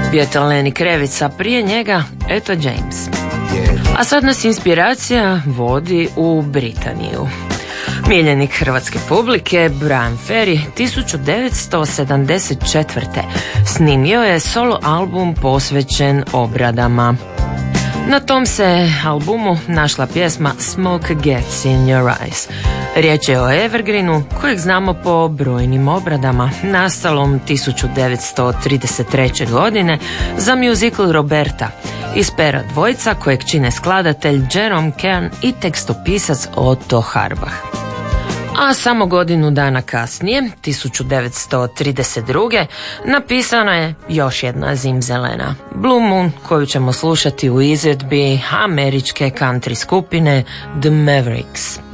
Bio je to Lenny Kravitz, a prije njega Etta James. A sad nas inspiracija vodi u Britaniju. Miljenik hrvatske publike Bryan Ferry 1974. snimio je solo album posvećen obradama. Na tom se albumu našla pjesma Smoke Gets in Your Eyes. Riječ je o evergreenu kojeg znamo po brojnim obradama, nastalom 1933. godine za musical Roberta iz pera dvojca kojeg čine skladatelj Jerome Kern i tekstopisac Otto Harbach. A samo godinu dana kasnije, 1932. napisana je još jedna zimzelena, Blue Moon, koju ćemo slušati u izvedbi američke country skupine The Mavericks.